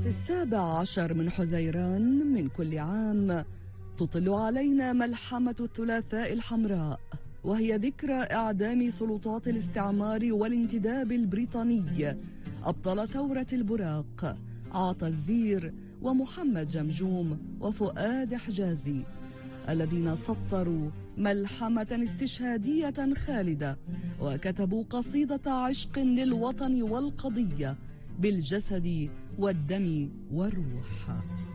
في 17 من حزيران من كل عام تطل علينا ملحمة الثلاثاء الحمراء، وهي ذكرى إعدام سلطات الاستعمار والانتداب البريطاني أبطال ثورة البراق عاطى الزير ومحمد جمجوم وفؤاد حجازي، الذين سطروا ملحمة استشهادية خالدة وكتبوا قصيدة عشق للوطن والقضية بالجسد والدم والروح.